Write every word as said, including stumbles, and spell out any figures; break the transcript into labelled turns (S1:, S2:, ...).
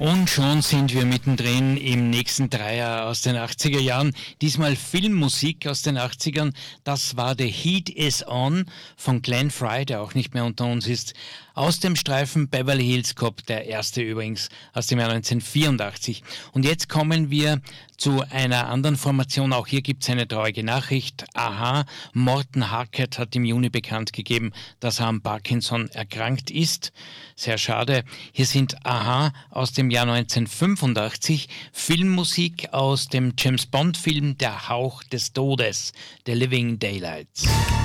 S1: Und schon sind wir mittendrin im nächsten Dreier aus den achtziger Jahren. Diesmal Filmmusik aus den achtzigern. Das war The Heat Is On von Glenn Frey, der auch nicht mehr unter uns ist. Aus dem Streifen Beverly Hills Cop, der erste übrigens aus dem Jahr neunzehnhundertvierundachtzig. Und jetzt kommen wir zu einer anderen Formation. Auch hier gibt es eine traurige Nachricht. Aha, Morten Harket hat im Juni bekannt gegeben, dass er an Parkinson erkrankt ist. Sehr schade. Hier sind Aha aus dem Jahr neunzehnhundertfünfundachtzig, Filmmusik aus dem James-Bond-Film Der Hauch des Todes, The Living Daylights.